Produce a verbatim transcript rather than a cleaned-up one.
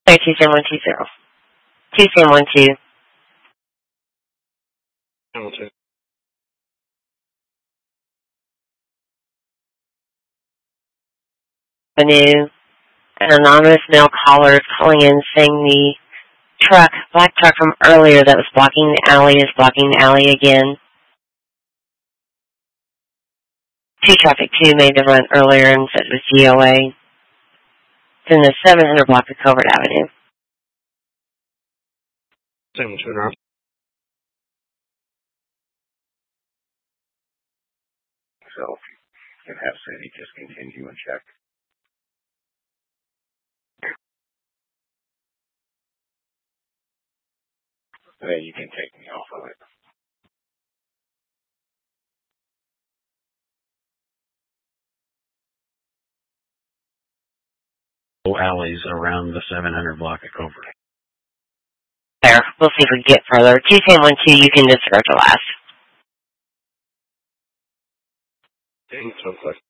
Sorry, two seven one two zero. two seven one two. Hamilton. Avenue. An anonymous male caller is calling in saying the truck, black truck from earlier that was blocking the alley is blocking the alley again. Two traffic two made the run earlier and said it was G O A. It's in the seven hundred block of Covert Avenue. Hamilton, Rob. So, you have City just continue and check. Then you can take me off of it. Alleys around the seven hundred block of Covert. There, we'll see if we can get further. two seven one two, you can disregard the last. Dang, so close.